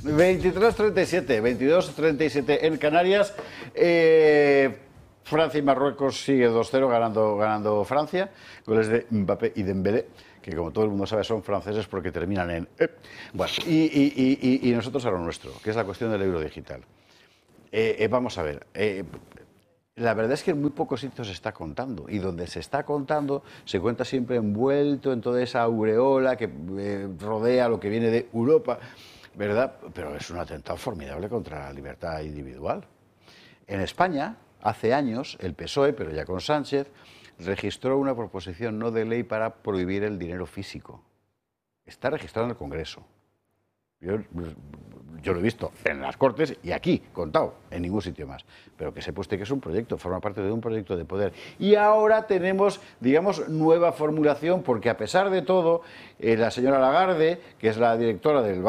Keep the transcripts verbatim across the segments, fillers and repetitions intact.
veintitrés treinta y siete, veintidós treinta y siete en Canarias. Eh, Francia y Marruecos sigue dos cero ganando, ganando Francia. Goles de Mbappé y Dembélé, que como todo el mundo sabe son franceses porque terminan en... Eh. Bueno, y, y, y, y nosotros a lo nuestro, que es la cuestión del euro digital. Eh, eh, vamos a ver, eh, la verdad es que en muy pocos sitios se está contando, y donde se está contando se cuenta siempre envuelto en toda esa aureola que eh, rodea lo que viene de Europa, ¿verdad? Pero es un atentado formidable contra la libertad individual. En España, hace años, el P S O E, pero ya con Sánchez, registró una proposición no de ley para prohibir el dinero físico. Está registrado en el Congreso. Yo, yo lo he visto en las Cortes y aquí, contado, en ningún sitio más. Pero que sepa usted que es un proyecto, forma parte de un proyecto de poder. Y ahora tenemos, digamos, nueva formulación, porque a pesar de todo, eh, la señora Lagarde, que es la directora del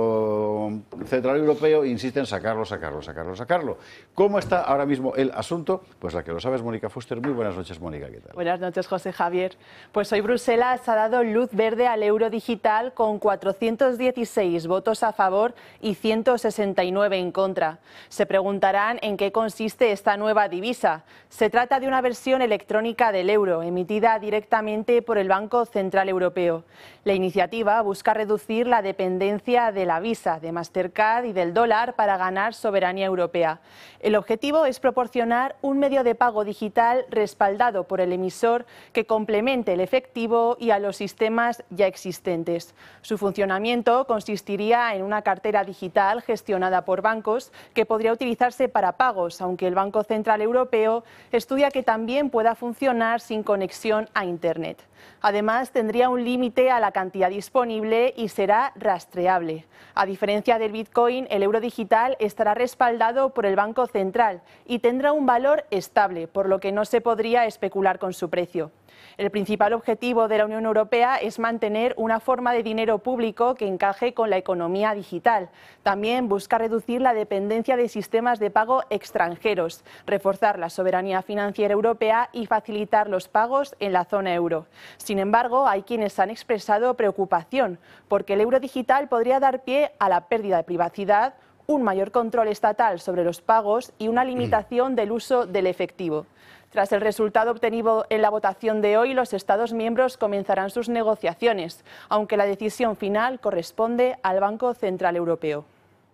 Banco Central Europeo, insiste en sacarlo, sacarlo, sacarlo, sacarlo. ¿Cómo está ahora mismo el asunto? Pues la que lo sabe es Mónica Fuster. Muy buenas noches, Mónica, ¿qué tal? Buenas noches, José Javier. Pues hoy Bruselas ha dado luz verde al euro digital con cuatrocientos dieciséis votos a favor y ciento sesenta y nueve en contra. Se preguntarán en qué consiste esta nueva divisa. Se trata de una versión electrónica del euro, emitida directamente por el Banco Central Europeo. La iniciativa busca reducir la dependencia de la Visa, de Mastercard y del dólar para ganar soberanía europea. El objetivo es proporcionar un medio de pago digital respaldado por el emisor que complemente el efectivo y a los sistemas ya existentes. Su funcionamiento consistiría en una cartera digital gestionada por bancos que podría utilizarse para pagos, aunque el Banco Central Europeo estudia que también pueda funcionar sin conexión a Internet. Además, tendría un límite a la cantidad disponible y será rastreable. A diferencia del Bitcoin, el euro digital estará respaldado por el Banco Central y tendrá un valor estable, por lo que no se podría especular con su precio. El principal objetivo de la Unión Europea es mantener una forma de dinero público que encaje con la economía digital. También busca reducir la dependencia de sistemas de pago extranjeros, reforzar la soberanía financiera europea y facilitar los pagos en la zona euro. Sin embargo, hay quienes han expresado preocupación porque el euro digital podría dar pie a la pérdida de privacidad, un mayor control estatal sobre los pagos y una limitación del uso del efectivo. Tras el resultado obtenido en la votación de hoy, los Estados miembros comenzarán sus negociaciones, aunque la decisión final corresponde al Banco Central Europeo.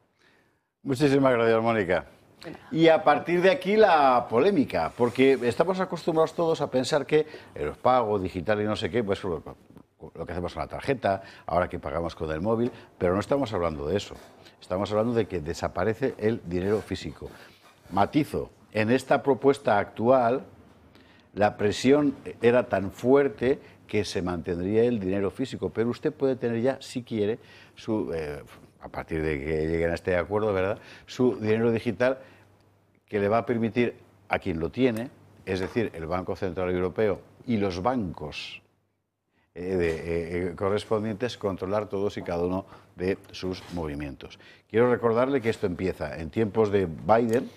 Muchísimas gracias, Mónica. Y a partir de aquí la polémica, porque estamos acostumbrados todos a pensar que el pago digital y no sé qué, pues lo, lo que hacemos con la tarjeta, ahora que pagamos con el móvil, pero no estamos hablando de eso. Estamos hablando de que desaparece el dinero físico. Matizo. En esta propuesta actual, la presión era tan fuerte que se mantendría el dinero físico, pero usted puede tener ya, si quiere, su, eh, a partir de que lleguen a este acuerdo, ¿verdad?, su dinero digital que le va a permitir a quien lo tiene, es decir, el Banco Central Europeo y los bancos eh, de, eh, correspondientes, controlar todos y cada uno de sus movimientos. Quiero recordarle que esto empieza en tiempos de Biden,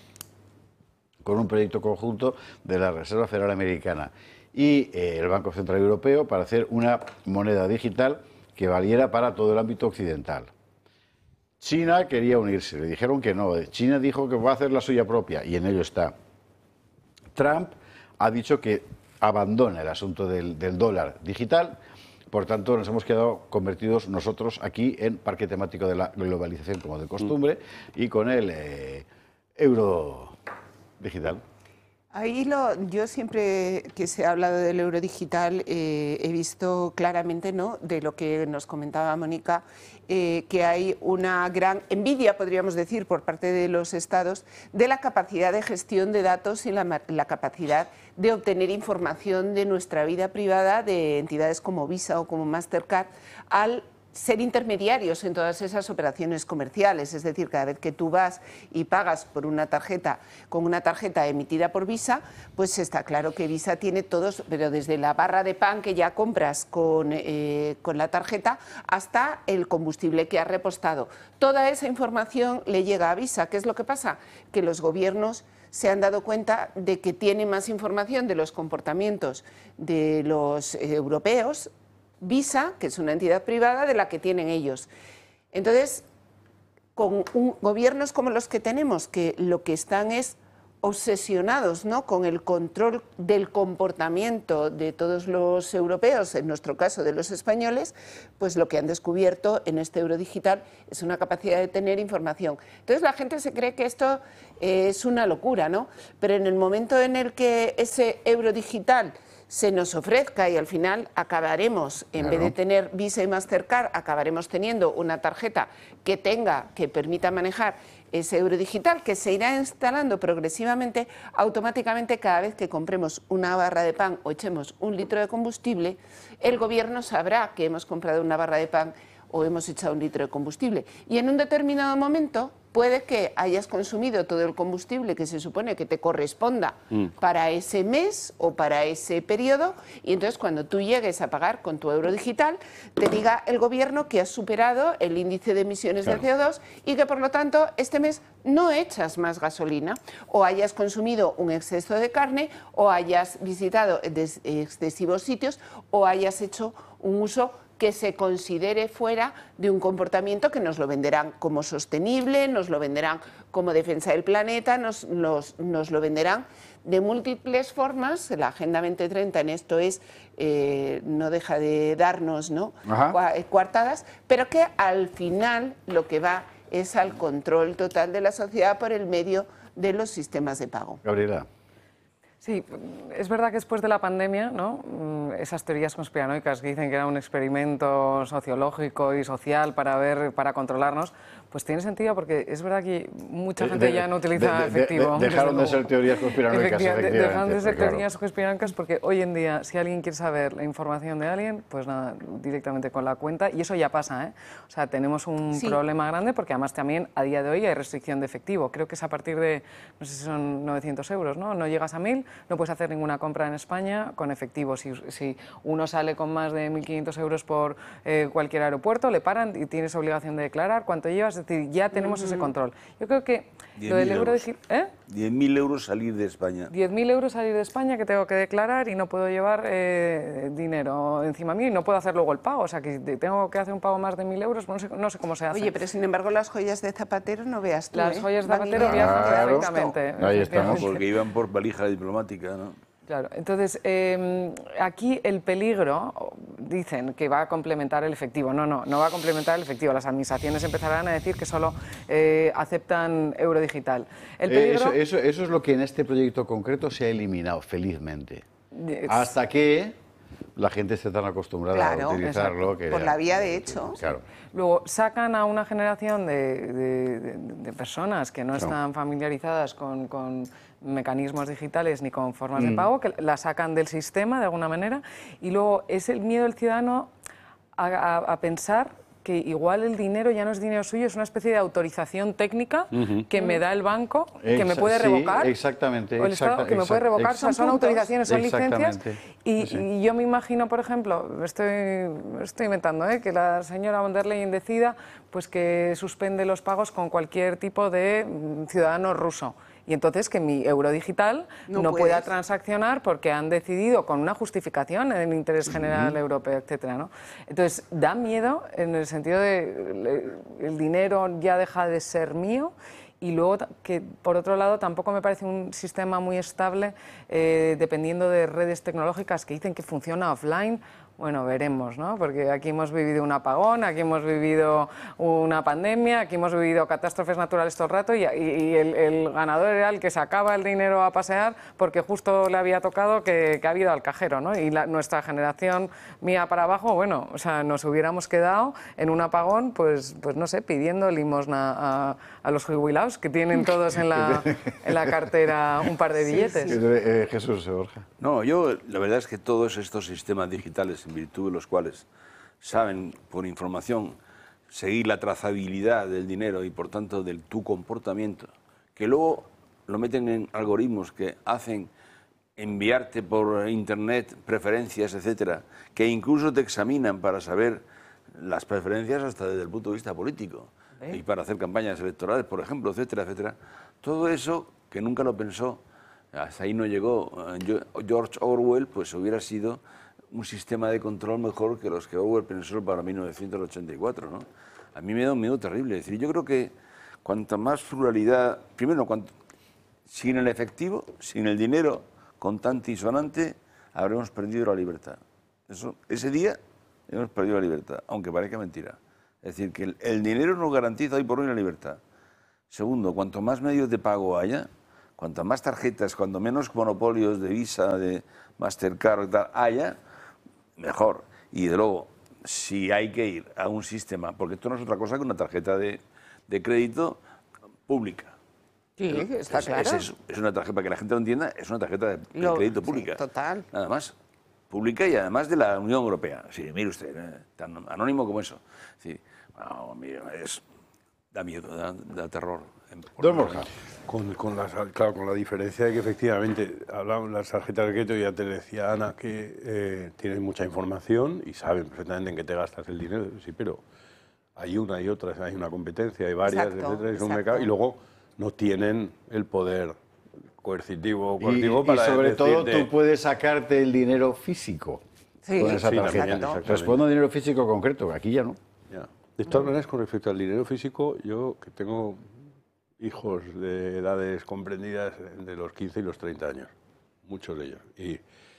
con un proyecto conjunto de la Reserva Federal Americana y eh, el Banco Central Europeo para hacer una moneda digital que valiera para todo el ámbito occidental. China quería unirse, le dijeron que no. China dijo que va a hacer la suya propia y en ello está. Trump ha dicho que abandona el asunto del, del dólar digital, por tanto nos hemos quedado convertidos nosotros aquí en parque temático de la globalización como de costumbre y con el eh, euro digital. Ahí lo, yo siempre que se ha hablado del euro digital eh, he visto claramente, ¿no?, de lo que nos comentaba Mónica, eh, que hay una gran envidia, podríamos decir, por parte de los estados de la capacidad de gestión de datos y la, la capacidad de obtener información de nuestra vida privada de entidades como Visa o como Mastercard al ser intermediarios en todas esas operaciones comerciales. Es decir, cada vez que tú vas y pagas por una tarjeta con una tarjeta emitida por Visa, pues está claro que Visa tiene todos, pero desde la barra de pan que ya compras con, eh, con la tarjeta hasta el combustible que has repostado. Toda esa información le llega a Visa. ¿Qué es lo que pasa? Que los gobiernos se han dado cuenta de que tienen más información de los comportamientos de los eh, europeos, Visa, que es una entidad privada, de la que tienen ellos. Entonces, con un, gobiernos como los que tenemos, que lo que están es obsesionados, ¿no?, con el control del comportamiento de todos los europeos, en nuestro caso de los españoles, pues lo que han descubierto en este euro digital es una capacidad de tener información. Entonces la gente se cree que esto eh, es una locura, ¿no? Pero en el momento en el que ese euro digital se nos ofrezca y al final acabaremos, en Claro. vez de tener Visa y Mastercard, acabaremos teniendo una tarjeta que tenga, que permita manejar ese euro digital, que se irá instalando progresivamente, automáticamente cada vez que compremos una barra de pan o echemos un litro de combustible, el gobierno sabrá que hemos comprado una barra de pan o hemos echado un litro de combustible. Y en un determinado momento puede que hayas consumido todo el combustible que se supone que te corresponda mm. para ese mes o para ese periodo, y entonces cuando tú llegues a pagar con tu euro digital, te diga el gobierno que has superado el índice de emisiones claro. de C O dos y que por lo tanto este mes no echas más gasolina, o hayas consumido un exceso de carne, o hayas visitado excesivos sitios, o hayas hecho un uso que se considere fuera de un comportamiento que nos lo venderán como sostenible, nos lo venderán como defensa del planeta, nos, nos, nos lo venderán de múltiples formas. La Agenda veinte treinta en esto es, eh, no deja de darnos, ¿no?, coartadas, pero que al final lo que va es al control total de la sociedad por el medio de los sistemas de pago. Gabriela. Sí, es verdad que después de la pandemia, ¿no?, esas teorías conspiranoicas que dicen que era un experimento sociológico y social para ver, para controlarnos, pues tiene sentido porque es verdad que mucha gente de, ya no utiliza de, de, efectivo. De, de, dejaron de ser teorías conspiranoicas, efectivamente. Dejaron de ser claro. teorías conspiranoicas porque hoy en día, si alguien quiere saber la información de alguien, pues nada, directamente con la cuenta, y eso ya pasa, ¿eh? O sea, tenemos un sí. problema grande porque además también a día de hoy hay restricción de efectivo. Creo que es a partir de, no sé si son novecientos euros, ¿no? No llegas a mil, no puedes hacer ninguna compra en España con efectivo. Si, si uno sale con más de mil quinientos euros por eh, cualquier aeropuerto, le paran y tienes obligación de declarar cuánto llevas, es decir, ya tenemos ese control. Yo creo que lo del euro digital... ¿eh? diez mil euros salir de España. diez mil euros salir de España que tengo que declarar y no puedo llevar eh, dinero encima mío y no puedo hacer luego el pago. O sea, que tengo que hacer un pago más de mil euros, no sé, no sé cómo se hace. Oye, pero sin embargo las joyas de Zapatero no veas tú, Las ¿eh? joyas de Zapatero viajan claro. perfectamente. Ahí estamos. No, porque iban por valija diplomática, ¿no? Claro, entonces eh, aquí el peligro, dicen que va a complementar el efectivo. No, no, no va a complementar el efectivo. Las administraciones empezarán a decir que solo eh, aceptan euro digital. El peligro... eh, eso, eso, eso es lo que en este proyecto concreto se ha eliminado, felizmente. Es... Hasta que la gente esté tan acostumbrada claro, a utilizarlo. Que por la vía de hecho. Claro. Luego sacan a una generación de, de, de, de personas que no claro. están familiarizadas con, con mecanismos digitales ni con formas mm. de pago, que la sacan del sistema de alguna manera, y luego es el miedo del ciudadano a, a, a pensar que igual el dinero ya no es dinero suyo, es una especie de autorización técnica uh-huh. que me da el banco, que Exa me puede revocar, sí, exactamente, o el Estado, exacta, que me puede revocar, son, son autorizaciones, son licencias, y, sí. y yo me imagino, por ejemplo, estoy, estoy inventando, ¿eh? que la señora von der Leyen decida pues que suspende los pagos con cualquier tipo de ciudadano ruso. Y entonces que mi euro digital no, no pueda transaccionar porque han decidido con una justificación en el interés general uh-huh. europeo, etcétera, ¿no? Entonces da miedo en el sentido de el dinero ya deja de ser mío. Y luego, que por otro lado, tampoco me parece un sistema muy estable, eh, dependiendo de redes tecnológicas que dicen que funciona offline. Bueno, veremos, ¿no? Porque aquí hemos vivido un apagón, aquí hemos vivido una pandemia, aquí hemos vivido catástrofes naturales todo el rato y, y, y el, el ganador era el que sacaba el dinero a pasear porque justo le había tocado que, que ha habido al cajero, ¿no? Y la, nuestra generación mía para abajo, bueno, o sea, nos hubiéramos quedado en un apagón, pues, pues no sé, pidiendo limosna a, a los jubilados que tienen todos en la, en la cartera un par de billetes. Sí, sí. Eh, Jesús, Borja. No, yo, la verdad es que todos estos sistemas digitales, en virtud de los cuales saben por información seguir la trazabilidad del dinero y por tanto del tu comportamiento, que luego lo meten en algoritmos que hacen enviarte por internet preferencias, etcétera, que incluso te examinan para saber las preferencias hasta desde el punto de vista político ¿Eh? y para hacer campañas electorales, por ejemplo, etcétera, etcétera. Todo eso que nunca lo pensó, hasta ahí no llegó George Orwell, pues hubiera sido un sistema de control mejor que los que Orwell pensó para mil novecientos ochenta y cuatro, ¿no? a mí me da un miedo terrible. Es decir, yo creo que cuanta más pluralidad, primero, cuanto, sin el efectivo, sin el dinero contante y sonante, habremos perdido la libertad. Eso, ese día hemos perdido la libertad, aunque parezca mentira. Es decir, que el, el dinero nos garantiza hoy por hoy la libertad. Segundo, cuanto más medios de pago haya, cuanto más tarjetas, cuanto menos monopolios de Visa, de Mastercard y tal haya, mejor. Y de luego, si hay que ir a un sistema, porque esto no es otra cosa que una tarjeta de, de crédito pública. Sí, está es, claro. Es, es, es una tarjeta, para que la gente lo entienda, es una tarjeta de, de Lo, crédito pública. Sí, total. Nada más. Pública y además de la Unión Europea. Sí, mire usted, eh, tan anónimo como eso. Sí, bueno, mire, es, da miedo, da, da terror. Don Borja. Con, con, la, claro, con la diferencia de que efectivamente hablamos las tarjetas de crédito, ya te decía Ana que eh, tienen mucha información y saben perfectamente en qué te gastas el dinero, sí, pero hay una y otra, hay una competencia, hay varias, Exacto, etcétera, es un exacto. mercado y luego no tienen el poder coercitivo, Y, coercitivo y para sobre todo decirte- tú puedes sacarte el dinero físico Sí, con esa sí, tarjeta. también, exactamente. Respondo a dinero físico concreto, aquí ya no. Ya. De todas maneras, con respecto al dinero físico, yo que tengo hijos de edades comprendidas entre los quince y los treinta años, muchos de ellos, y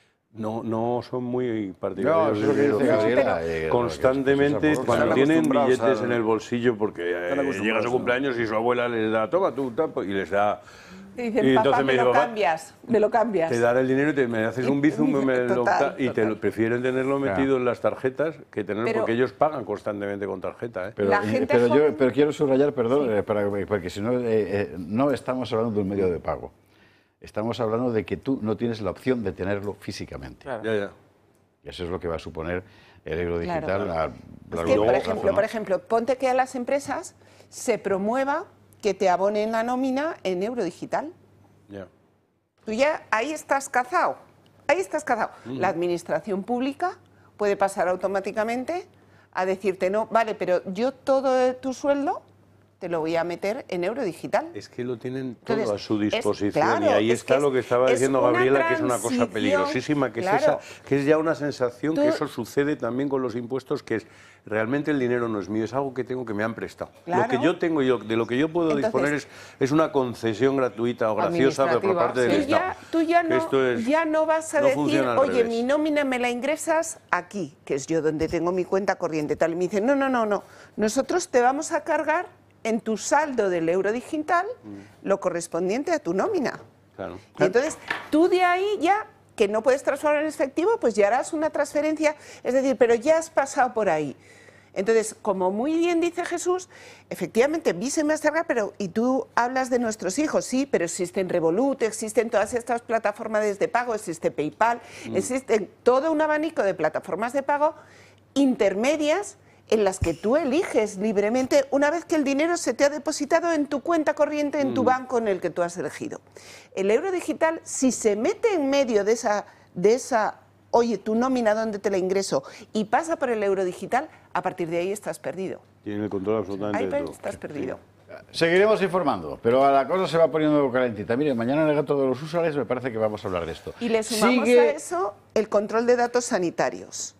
no, no son muy No, partidarios eso es del lo que dinero dice físico. Gabriela. eh, Constantemente, Están cuando Están tienen acostumbrados billetes al- en el bolsillo, porque eh, acostumbrados, llega su ¿no? cumpleaños y su abuela les da, toma tú, tapa, y les da... Y dicen, y papá, entonces me me lo digo, "Va, cambias, me lo cambias. te dan el dinero y te me haces un bizum y, me lo Total, ta- y te total. lo, prefieren tenerlo metido en las tarjetas que tenerlo, Pero- porque ellos pagan constantemente con tarjeta. ¿eh? Pero, La gente pero yo joven- pero quiero subrayar, perdón, eh, para- porque si no, eh, eh, no estamos hablando de un medio de pago. Estamos hablando de que tú no tienes la opción de tenerlo físicamente. Claro. Ya, ya. Y eso es lo que va a suponer el euro digital. Claro. a- a Es largo que, por plazo, ejemplo, ¿no? por ejemplo, ponte que a las empresas se promueva que te abonen la nómina en euro digital. ya. Tú ya ahí estás cazado, ahí estás cazado. La administración pública puede pasar automáticamente a decirte, no, vale, pero yo todo tu sueldo te lo voy a meter en euro digital. Es que lo tienen todo Entonces, a su es- disposición claro, y ahí es está que lo es- que estaba es diciendo una Gabriela, que es una cosa transición, peligrosísima, que claro. es esa, que es ya una sensación que Tú- eso sucede también con los impuestos, que es realmente el dinero no es mío, es algo que tengo que me han prestado. Claro. Lo que yo tengo y lo- de lo que yo puedo Entonces- disponer es, es una concesión gratuita o graciosa por Administrativa, parte del sí. Tú Estado. ya, tú ya Que no, esto es- ya no vas a no decir, funciona al oye, revés. mi nómina me la ingresas aquí, que es yo donde tengo mi cuenta corriente, tal. Y me dicen, no, no, no, no, nosotros te vamos a cargar en tu saldo del euro digital lo correspondiente a tu nómina. Claro. Y entonces, tú de ahí ya, que no puedes transformar en efectivo, pues ya harás una transferencia, es decir, pero ya has pasado por ahí. Entonces, como muy bien dice Jesús, efectivamente, Visa y Mastercard, pero y tú hablas de nuestros hijos, sí, pero existen Revolut, existen todas estas plataformas de pago, existe PayPal, existen todo un abanico de plataformas de pago intermedias en las que tú eliges libremente una vez que el dinero se te ha depositado en tu cuenta corriente, en tu banco en el que tú has elegido. El euro digital, si se mete en medio de esa, de esa oye, tu nómina, ¿dónde te la ingreso? Y pasa por el euro digital, a partir de ahí estás perdido. Tienen el control absolutamente Ahí de todo. estás perdido. Seguiremos informando, pero la cosa se va poniendo calentita. Mire, mañana en el Gato de los Usuarios me parece que vamos a hablar de esto. Y le sumamos Sigue- a eso el control de datos sanitarios,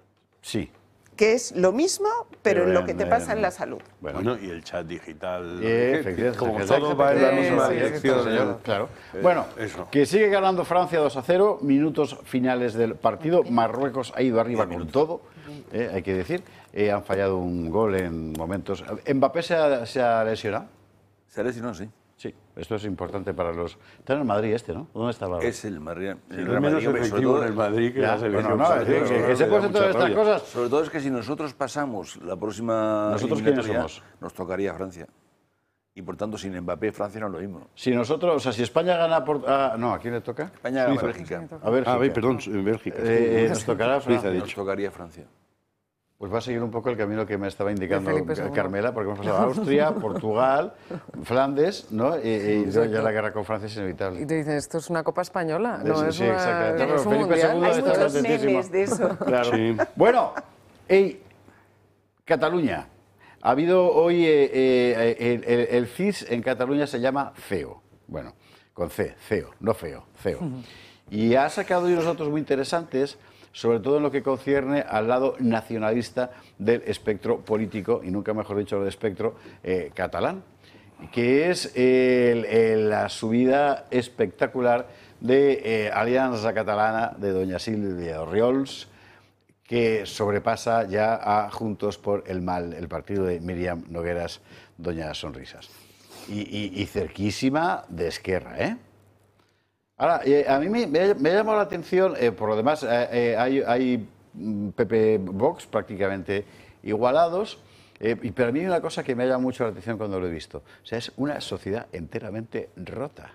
Sí. que es lo mismo, pero, Pero en lo en- que te pasa en- en la salud. Bueno, Bueno, y el chat digital, Eh, que- efectivamente, como efectivamente, todo va en la Sí, misma sí, dirección. sí, señor. claro. Eh, Bueno, eso. que sigue ganando Francia dos a cero, minutos finales del partido. Marruecos ha ido arriba con todo, eh, hay que decir. Eh, han fallado un gol en momentos. ¿Mbappé se ha, se ha lesionado? ¿Se ha lesionado? Sí. Sí, esto es importante para los... Está en el Madrid este, ¿no? ¿Dónde estaba? Es el Madrid. el Es Real menos Madrid, hombre, sobre efectivo todo- en el Madrid que Ya, la selección. bueno, no, es decir, que, que se pueden todas estas cosas. Sobre todo es que si nosotros pasamos la próxima ¿Nosotros quiénes eliminatoria, somos? nos tocaría Francia. Y por tanto, sin Mbappé, Francia no es lo mismo. Si nosotros, o sea, si España gana por... ah, no, ¿a quién le toca? España gana Suiza. Bélgica. A ver, Ah, ve, perdón, en Bélgica. Eh, eh, nos tocará Suiza, Francia. ha Nos dicho. tocaría Francia. Pues va a seguir un poco el camino que me estaba indicando De Felipe segundo. Carmela, porque hemos pasado a Austria, Portugal, Flandes, ¿no? Y, y luego ya la guerra con Francia es Y inevitable. te dicen, esto es una Copa Española, no Sí, es, sí, una, exactamente. no es un Felipe mundial. segundo Hay está muchos contentísimo. memes de eso. Claro. Sí. Bueno, ey, Cataluña. Ha habido hoy eh, eh, el, el- el C I S en Cataluña se llama CEO. Bueno, con C, CEO, no feo, CEO. Y ha sacado hoy unos datos muy interesantes sobre todo en lo que concierne al lado nacionalista del espectro político, y nunca mejor dicho del espectro eh, catalán, que es el, el, la subida espectacular de eh, Alianza Catalana de doña Sílvia Orriols, que sobrepasa ya a Juntos por el Mal, el partido de Míriam Nogueras, doña Sonrisas. Y, y, y cerquísima de Esquerra, ¿eh? Ahora, eh, a mí me, me ha llamado la atención, eh, por lo demás, eh, eh, hay, hay P P Vox prácticamente igualados, eh, pero a mí hay una cosa que me ha llamado mucho la atención cuando lo he visto. O sea, es una sociedad enteramente rota.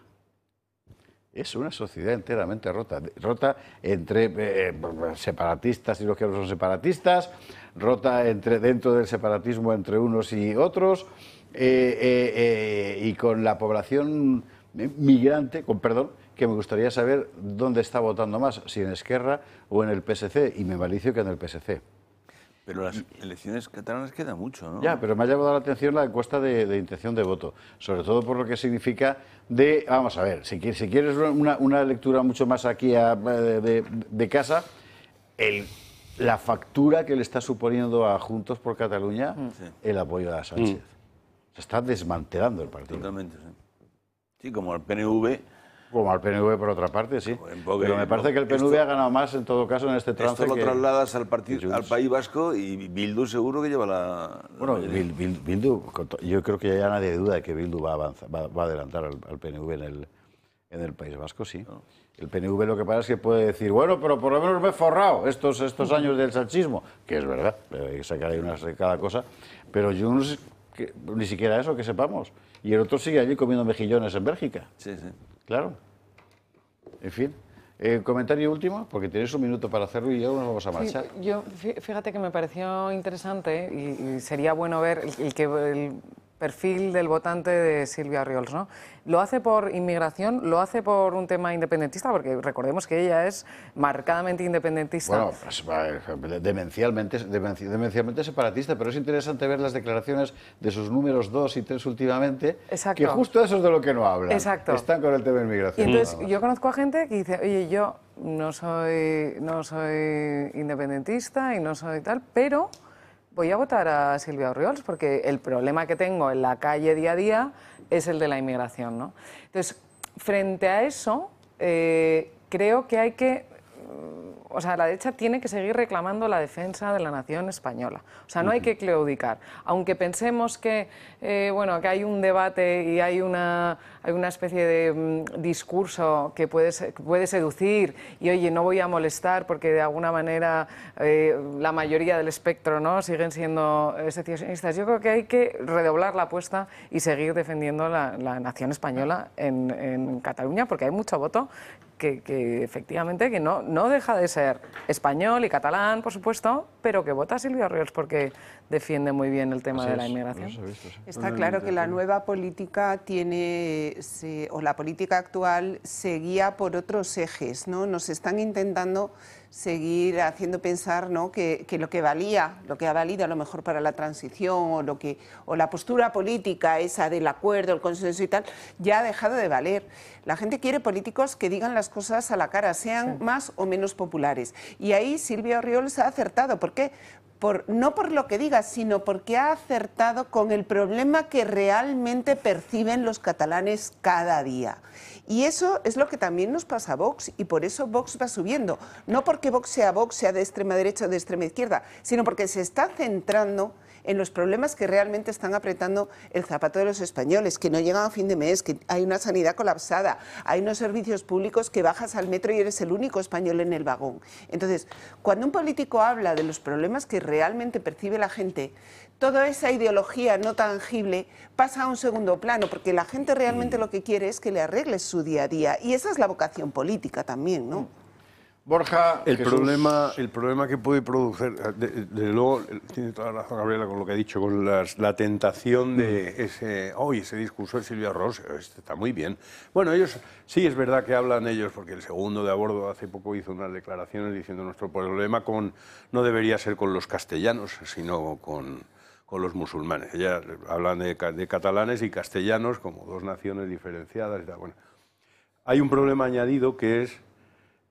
Es una sociedad enteramente rota, rota entre eh, separatistas y los que no son separatistas, rota entre, dentro del separatismo entre unos y otros, eh, eh, eh, y con la población migrante, con perdón, que me gustaría saber dónde está votando más, si en Esquerra o en el P S C, y me malicio que en el P S C. Pero las elecciones catalanas queda mucho, ¿no? Ya, pero me ha llamado la atención la encuesta de, de intención de voto, sobre todo por lo que significa de, vamos a ver, si quieres, si quieres una, una lectura mucho más aquí a, de, de, de casa, el, la factura que le está suponiendo a Juntos por Cataluña sí. el apoyo a Sánchez. Mm. Se está desmantelando el partido. Totalmente, sí. Sí, como el P N V... Como al P N V, por otra parte, sí. Pero me parece que el P N V esto, ha ganado más, en todo caso, en este trance. Esto lo que, trasladas al, partido, al País Vasco y Bildu seguro que lleva la... Bueno, la Bildu, Bildu, yo creo que ya nadie duda de que Bildu va a, avanzar, va, va a adelantar al, al P N V en el, en el País Vasco, sí. No. El P N V lo que pasa es que puede decir, bueno, pero por lo menos me he forrado estos, estos años del sanchismo, que es verdad, hay que sacar ahí una cada cosa, pero yo no sé, que, ni siquiera eso que sepamos. Y el otro sigue allí comiendo mejillones en Bélgica. Sí, sí. Claro. En fin. Eh, comentario último, porque tienes un minuto para hacerlo y ya nos vamos a marchar. Sí, yo, fíjate que me pareció interesante y, y sería bueno ver el, el, que, el perfil del votante de Sílvia Orriols, ¿no? Lo hace por inmigración, lo hace por un tema independentista, porque recordemos que ella es marcadamente independentista. Bueno, pues, demencialmente, demencialmente separatista, pero es interesante ver las declaraciones de sus números dos y tres últimamente, Exacto. que justo eso es de lo que no hablan. Exacto. Están con el tema de inmigración. Y entonces yo conozco a gente que dice, oye, yo no soy, no soy independentista y no soy tal, pero voy a votar a Sílvia Orriols porque el problema que tengo en la calle día a día es el de la inmigración, ¿no? Entonces, frente a eso, eh, creo que hay que... O sea, la derecha tiene que seguir reclamando la defensa de la nación española. O sea, no hay que claudicar. Aunque pensemos que, eh, bueno, que hay un debate y hay una, hay una especie de um, discurso que puede, que puede seducir y, oye, no voy a molestar porque de alguna manera eh, la mayoría del espectro, ¿no?, siguen siendo secesionistas. Yo creo que hay que redoblar la apuesta y seguir defendiendo la, la nación española en, en Cataluña, porque hay mucho voto que, que efectivamente que no, no deja de ser español y catalán, por supuesto, pero que vota a Sílvia Orriols porque defiende muy bien el tema Así de la es, inmigración. eso he visto, sí. Está claro que la nueva política tiene, se, o la política actual se guía por otros ejes, ¿no? Nos están intentando seguir haciendo pensar, ¿no?, que, que lo que valía, lo que ha valido a lo mejor para la transición o, lo que, o la postura política esa del acuerdo, el consenso y tal, ya ha dejado de valer. La gente quiere políticos que digan las cosas a la cara, sean sí. más o menos populares. Y ahí Sílvia Orriols ha acertado. ¿Por qué? Por, no por lo que diga, sino porque ha acertado con el problema que realmente perciben los catalanes cada día. Y eso es lo que también nos pasa a Vox, y por eso Vox va subiendo. No porque Vox sea Vox, sea de extrema derecha o de extrema izquierda, sino porque se está centrando en los problemas que realmente están apretando el zapato de los españoles, que no llegan a fin de mes, que hay una sanidad colapsada, hay unos servicios públicos que bajas al metro y eres el único español en el vagón. Entonces, cuando un político habla de los problemas que realmente percibe la gente, toda esa ideología no tangible pasa a un segundo plano, porque la gente realmente lo que quiere es que le arregles su día a día, y esa es la vocación política también, ¿no? Borja, el problema, el problema que puede producir, desde de luego, tiene toda la razón Gabriela con lo que ha dicho, con las, la tentación de ese, oh, ese discurso de Sílvia Orriols, este está muy bien. Bueno, ellos, sí es verdad que hablan ellos, porque el segundo de a bordo hace poco hizo unas declaraciones diciendo nuestro problema con, no debería ser con los castellanos, sino con, con los musulmanes. Ellas hablan de, de catalanes y castellanos como dos naciones diferenciadas y tal. Bueno, hay un problema añadido que es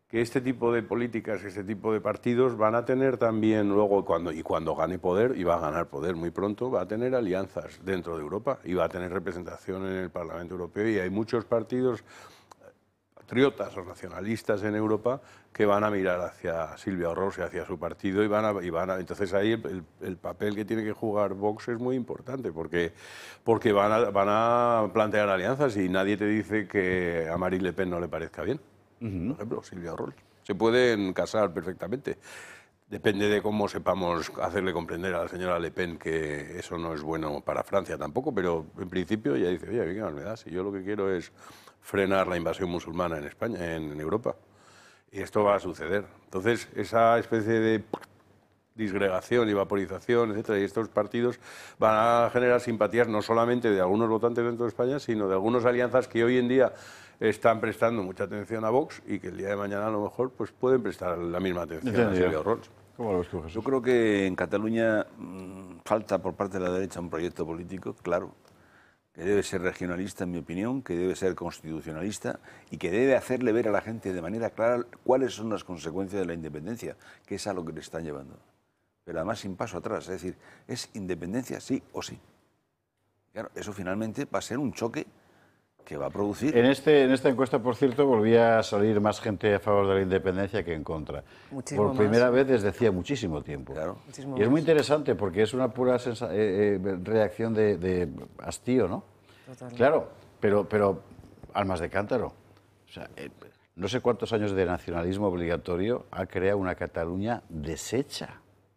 que este tipo de políticas, este tipo de partidos van a tener también luego, cuando, y cuando gane poder, y va a ganar poder muy pronto, va a tener alianzas dentro de Europa y va a tener representación en el Parlamento Europeo, y hay muchos partidos patriotas o nacionalistas en Europa que van a mirar hacia Silvia Ros y hacia su partido, y van a, y van a entonces ahí el, el, el papel que tiene que jugar Vox es muy importante, porque, porque van, a, van a plantear alianzas, y nadie te dice que a Marine Le Pen no le parezca bien. Uh-huh. Por ejemplo, Silvia Ros. Se pueden casar perfectamente. Depende de cómo sepamos hacerle comprender a la señora Le Pen que eso no es bueno para Francia tampoco, pero en principio ella dice, oye, ¿qué más me da? Si yo lo que quiero es frenar la invasión musulmana en España, en Europa. Y esto va a suceder. Entonces, esa especie de disgregación y vaporización, etcétera, y estos partidos van a generar simpatías no solamente de algunos votantes dentro de España, sino de algunas alianzas que hoy en día están prestando mucha atención a Vox y que el día de mañana a lo mejor pues pueden prestar la misma atención a Silvia Ros. ¿Cómo lo ves tú, Jesús? Yo creo que en Cataluña mmm, falta por parte de la derecha un proyecto político, claro, que debe ser regionalista, en mi opinión, que debe ser constitucionalista y que debe hacerle ver a la gente de manera clara cuáles son las consecuencias de la independencia, que es a lo que le están llevando. Pero además sin paso atrás, es decir, es independencia sí o sí. Claro, eso finalmente va a ser un choque que va a producir. En, este, en esta encuesta, por cierto, volvía a salir más gente a favor de la independencia que en contra. Muchísimo por primera más. vez desde hacía muchísimo tiempo. Claro. Muchísimo y es más. muy interesante porque es una pura sensa eh, eh, reacción de, de hastío, ¿no? Totalmente. Claro, pero, pero almas de cántaro. O sea, eh, no sé cuántos años de nacionalismo obligatorio ha creado una Cataluña deshecha.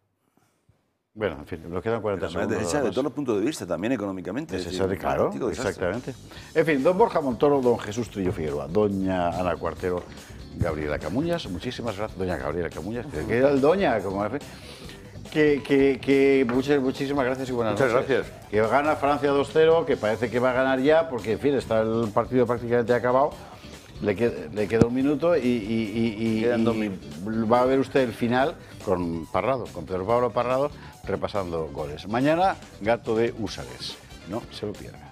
Bueno, en fin, nos quedan cuarenta Pero segundos. deshecha de todos los puntos de vista, también económicamente. Es es decir, decir, claro, un desastre. exactamente. En fin, don Borja Montoro, don Jesús Trillo Figueroa, doña Ana Cuartero, Gabriela Camuñas, muchísimas gracias, doña Gabriela Camuñas, que que era el doña, como que, que, que muchas, muchísimas gracias y buenas Muchas noches. gracias. Que gana Francia dos cero, que parece que va a ganar ya, porque en fin, está el partido prácticamente acabado, le queda, le queda un minuto y, y, y, y, Quedan dos y minutos. va a ver usted el final con Parrado, con Pedro Pablo Parrado, repasando goles. Mañana, Gato de Húsares. No se lo pierda.